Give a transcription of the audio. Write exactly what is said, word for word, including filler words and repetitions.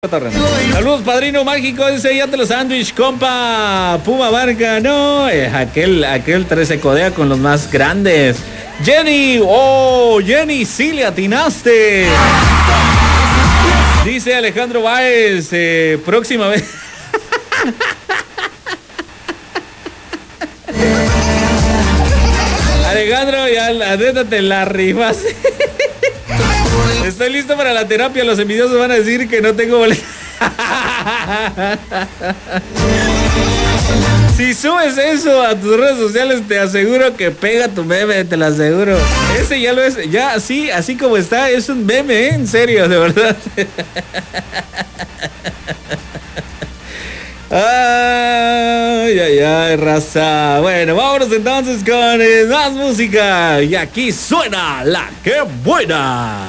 Saludos, padrino mágico, dice, ya te lo sándwich, compa. Puma Barca, no, es aquel, aquel tres se codea con los más grandes. Jenny, oh, Jenny, sí le atinaste. Dice Alejandro Báez, eh, próxima vez. Alejandro, ya la neta te la rifas. Estoy listo para la terapia. Los envidiosos van a decir que no tengo boleto. Si subes eso a tus redes sociales, te aseguro que pega tu meme, te lo aseguro. Ese ya lo es, ya así, así como está, es un meme, ¿eh? En serio, de verdad. Ay, ay, ay, raza. Bueno, vámonos entonces con eh, más música. Y aquí suena la que buena.